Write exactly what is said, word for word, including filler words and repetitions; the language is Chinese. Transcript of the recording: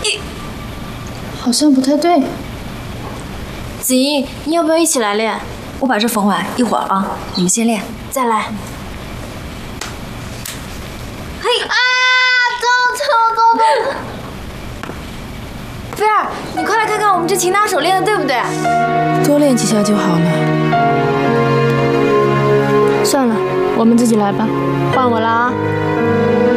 一，好像不太对。子怡，你要不要一起来练？ 我把这缝完，一会儿啊，你们先练， 再来。嘿啊！痛痛痛痛！菲儿，你快来看看我们这擒拿手练的对不对？ 多练几下就好了。算了，我们自己来吧。换我了啊！